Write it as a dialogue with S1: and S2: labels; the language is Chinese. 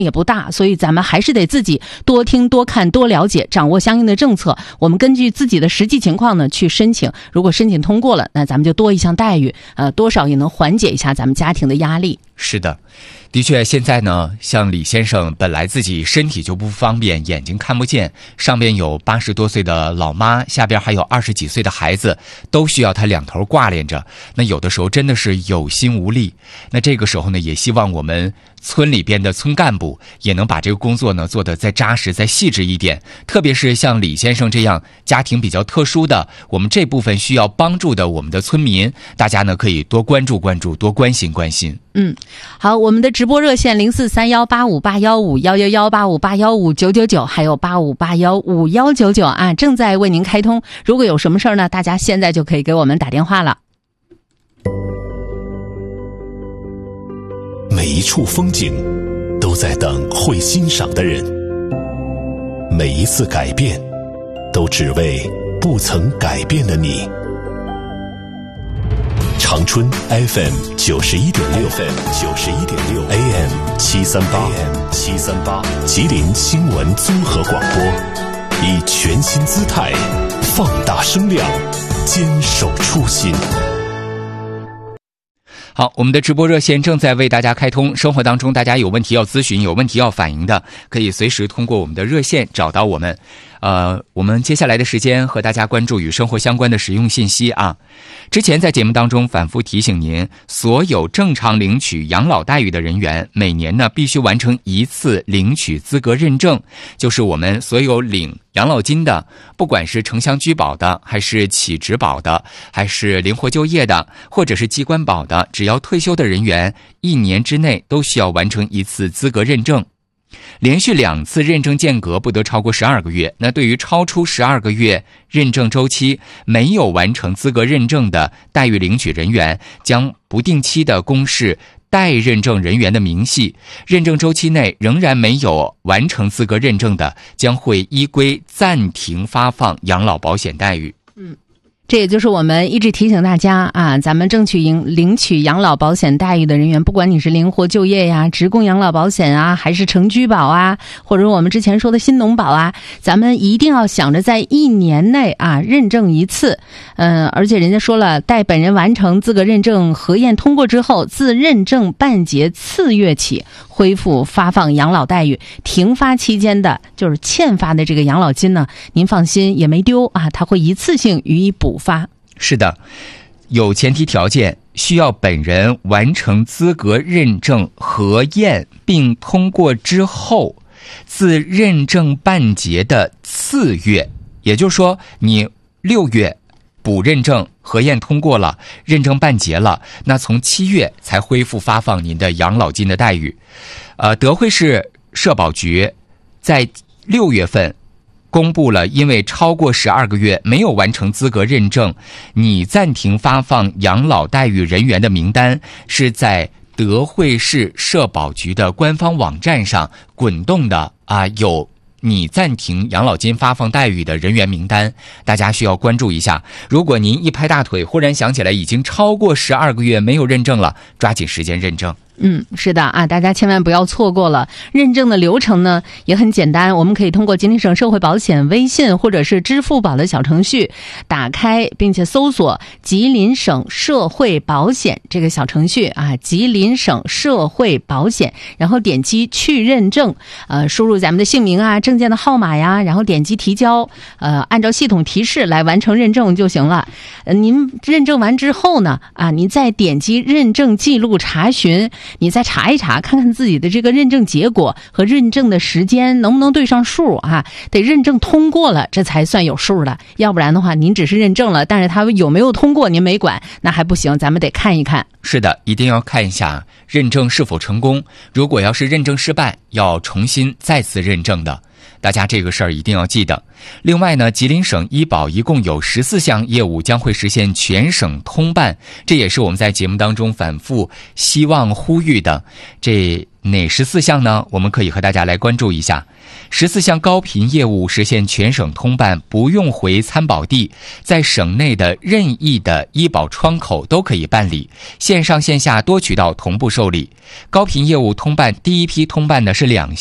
S1: 也不大，所以咱们还是得自己多听多看多了解，掌握相应的政策。我们根据自己的实际情况呢去申请，如果申请通过了，那咱们就多一项待遇，多少也能缓解一下咱们家庭的压力。
S2: 是的，的确，现在呢，像李先生本来自己身体就不方便，眼睛看不见，上边有80多岁的老妈，下边还有20几岁的孩子，都需要他两头挂连着。那有的时候真的是有心无力。那这个时候呢，也希望我们村里边的村干部也能把这个工作呢做得再扎实、再细致一点。特别是像李先生这样家庭比较特殊的，我们这部分需要帮助的我们的村民，大家呢可以多关注关注，多关心关心。
S1: 好，我们的直播热线04318581511185815999，还有85815199啊，正在为您开通。如果有什么事儿呢，大家现在就可以给我们打电话了。
S3: 每一处风景都在等会欣赏的人，每一次改变都只为不曾改变的你。长春 FM 91.6 AM 738吉林新闻综合广播，以全新姿态放大声量，坚守初心。
S2: 好，我们的直播热线正在为大家开通。生活当中大家有问题要咨询，有问题要反映的，可以随时通过我们的热线找到我们。我们接下来的时间和大家关注与生活相关的实用信息啊。之前在节目当中反复提醒您，所有正常领取养老待遇的人员，每年呢必须完成一次领取资格认证，就是我们所有领养老金的，不管是城乡居保的，还是企职保的，还是灵活就业的，或者是机关保的，只要退休的人员，1年之内都需要完成一次资格认证。连续2次认证间隔不得超过12个月。那对于超出12个月认证周期没有完成资格认证的待遇领取人员，将不定期的公示待认证人员的明细。认证周期内仍然没有完成资格认证的，将会依规暂停发放养老保险待遇。
S1: 这也就是我们一直提醒大家啊，咱们争取领取养老保险待遇的人员，不管你是灵活就业呀、职工养老保险啊，还是城居保啊，或者我们之前说的新农保啊，咱们一定要想着在1年内啊认证一次。而且人家说了，待本人完成资格认证核验通过之后，自认证办结次月起恢复发放养老待遇。停发期间的就是欠发的这个养老金呢，您放心也没丢啊，它会一次性予以补发。
S2: 是的，有前提条件，需要本人完成资格认证核验并通过之后，自认证办结的次月，也就是说你6月补认证核验通过了，认证办结了，那从7月才恢复发放您的养老金的待遇。德惠市社保局在6月份公布了因为超过12个月没有完成资格认证，拟暂停发放养老待遇人员的名单，是在德惠市社保局的官方网站上滚动的有拟暂停养老金发放待遇的人员名单，大家需要关注一下。如果您一拍大腿，忽然想起来已经超过12个月没有认证了，抓紧时间认证。
S1: 是的啊，大家千万不要错过了。认证的流程呢也很简单，我们可以通过吉林省社会保险微信或者是支付宝的小程序打开，并且搜索吉林省社会保险这个小程序啊，吉林省社会保险，然后点击去认证，输入咱们的姓名啊、证件的号码呀，然后点击提交，按照系统提示来完成认证就行了。您认证完之后呢，您再点击认证记录查询，你再查一查，看看自己的这个认证结果和认证的时间能不能对上数啊？得认证通过了，这才算有数的。要不然的话，您只是认证了，但是他有没有通过您没管，那还不行，咱们得看一看。
S2: 是的，一定要看一下认证是否成功。如果要是认证失败，要重新再次认证的。大家这个事儿一定要记得。另外呢，吉林省医保一共有14项业务将会实现全省通办，这也是我们在节目当中反复希望呼吁的。这哪14项呢？我们可以和大家来关注一下。14项高频业务实现全省通办，不用回参保地，在省内的任意的医保窗口都可以办理，线上线下多渠道同步受理。高频业务通办第一批通办的是2项。